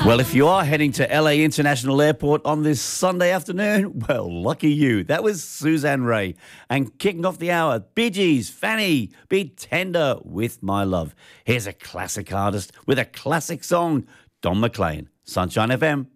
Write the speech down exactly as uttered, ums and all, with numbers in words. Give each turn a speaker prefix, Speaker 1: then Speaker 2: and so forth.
Speaker 1: Well, if you are heading to L A International Airport on this Sunday afternoon, well, lucky you. That was Suzanne Raye. And kicking off the hour, Bee Gees, Fanny, Be Tender with My Love. Here's a classic artist with a classic song, Don McLean, Sunshine F M.